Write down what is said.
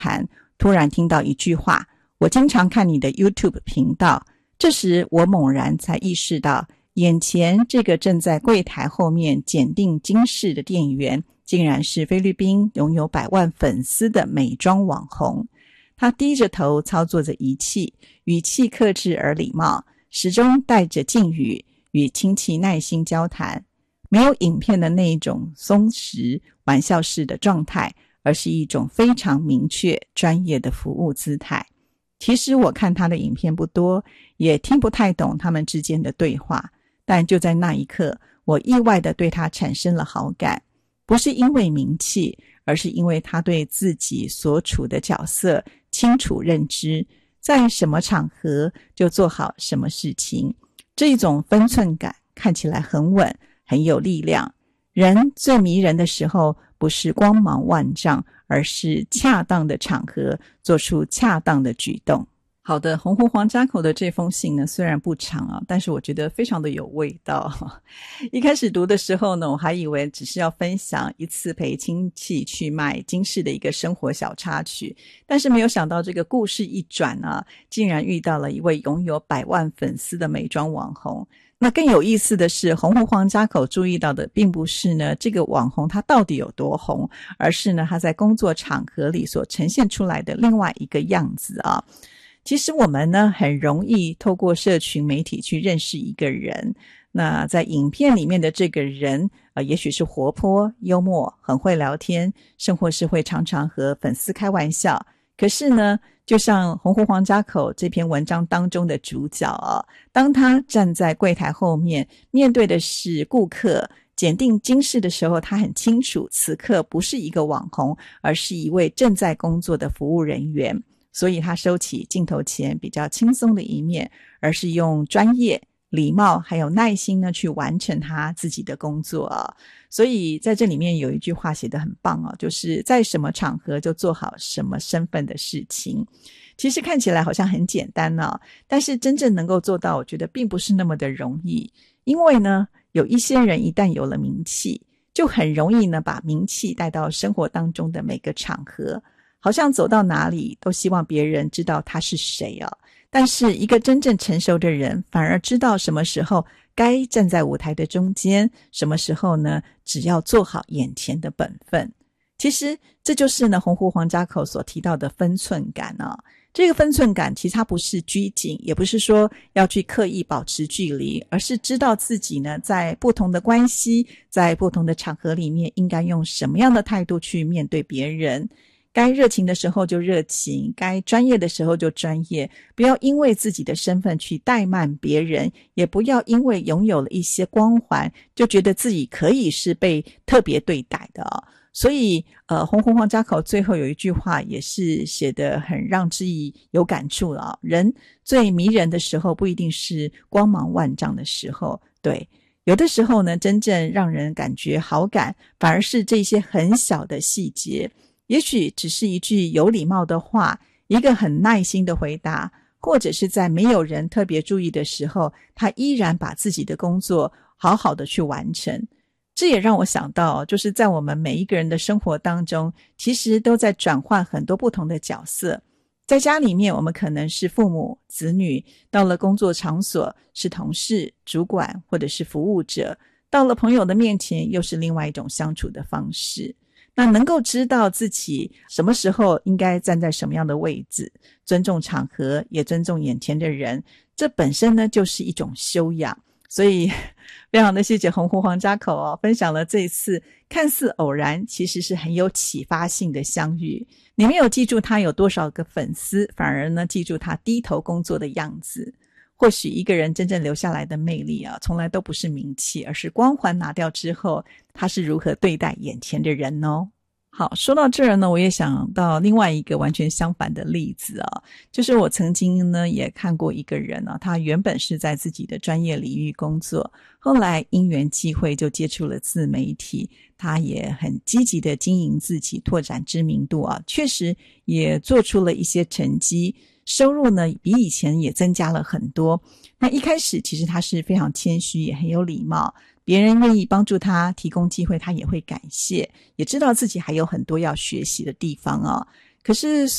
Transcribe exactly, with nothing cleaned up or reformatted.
谈，突然听到一句话，我经常看你的 YouTube 频道，这时我猛然才意识到，眼前这个正在柜台后面检定金饰的店员，竟然是菲律宾拥有百万粉丝的美妆网红。他低着头操作着仪器，语气克制而礼貌，始终带着敬语，与亲戚耐心交谈，没有影片的那一种松弛玩笑式的状态，而是一种非常明确专业的服务姿态。其实我看他的影片不多，也听不太懂他们之间的对话，但就在那一刻，我意外地对他产生了好感，不是因为名气，而是因为他对自己所处的角色清楚认知，在什么场合就做好什么事情，这种分寸感看起来很稳，很有力量。人最迷人的时候，不是光芒万丈，而是恰当的场合做出恰当的举动。好的，红湖黄家口的这封信呢，虽然不长啊，但是我觉得非常的有味道。一开始读的时候呢，我还以为只是要分享一次陪亲戚去买金饰的一个生活小插曲，但是没有想到这个故事一转啊，竟然遇到了一位拥有百万粉丝的美妆网红。那更有意思的是，红湖黄家口注意到的并不是呢这个网红他到底有多红，而是呢他在工作场合里所呈现出来的另外一个样子啊。其实我们呢很容易透过社群媒体去认识一个人，那在影片里面的这个人呃，也许是活泼幽默，很会聊天，甚或是会常常和粉丝开玩笑。可是呢，就像红湖黄家口这篇文章当中的主角啊，当他站在柜台后面，面对的是顾客检定金饰的时候，他很清楚此刻不是一个网红，而是一位正在工作的服务人员，所以他收起镜头前比较轻松的一面，而是用专业、礼貌还有耐心呢去完成他自己的工作啊。所以在这里面有一句话写得很棒啊，就是在什么场合就做好什么身份的事情。其实看起来好像很简单啊，但是真正能够做到，我觉得并不是那么的容易。因为呢，有一些人一旦有了名气，就很容易呢把名气带到生活当中的每个场合，好像走到哪里都希望别人知道他是谁啊。但是一个真正成熟的人，反而知道什么时候该站在舞台的中间，什么时候呢只要做好眼前的本分。其实这就是呢红湖黄家口所提到的分寸感啊。这个分寸感其实它不是拘谨，也不是说要去刻意保持距离，而是知道自己呢在不同的关系，在不同的场合里面应该用什么样的态度去面对别人。该热情的时候就热情，该专业的时候就专业，不要因为自己的身份去怠慢别人，也不要因为拥有了一些光环就觉得自己可以是被特别对待的啊。所以呃，红湖黄家口最后有一句话也是写得很让志毅有感触了啊，人最迷人的时候不一定是光芒万丈的时候，对，有的时候呢真正让人感觉好感，反而是这些很小的细节，也许只是一句有礼貌的话，一个很耐心的回答，或者是在没有人特别注意的时候，他依然把自己的工作好好的去完成。这也让我想到，就是在我们每一个人的生活当中，其实都在转换很多不同的角色。在家里面，我们可能是父母、子女；到了工作场所，是同事、主管或者是服务者；到了朋友的面前，又是另外一种相处的方式。那能够知道自己什么时候应该站在什么样的位置，尊重场合，也尊重眼前的人，这本身呢就是一种修养。所以非常的谢谢红湖黄家口哦，分享了这一次看似偶然，其实是很有启发性的相遇。你没有记住他有多少个粉丝，反而呢记住他低头工作的样子。或许一个人真正留下来的魅力啊，从来都不是名气，而是光环拿掉之后，他是如何对待眼前的人哦。好，说到这儿呢，我也想到另外一个完全相反的例子啊，就是我曾经呢也看过一个人啊，他原本是在自己的专业领域工作，后来因缘际会就接触了自媒体，他也很积极的经营自己，拓展知名度啊，确实也做出了一些成绩，收入呢比以前也增加了很多。那一开始其实他是非常谦虚，也很有礼貌，别人愿意帮助他提供机会，他也会感谢，也知道自己还有很多要学习的地方啊。 可是